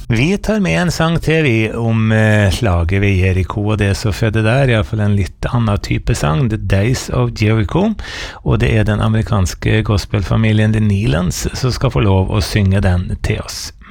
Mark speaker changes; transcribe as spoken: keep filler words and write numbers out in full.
Speaker 1: Vi tar med en sang til vi om eh, slaget ved Jericho, og det som fødde der, i hvert fall en litt annen type sang, The Days of Jericho, og det er den amerikanske gospelfamilien The Nylans som skal få lov å synge den til oss.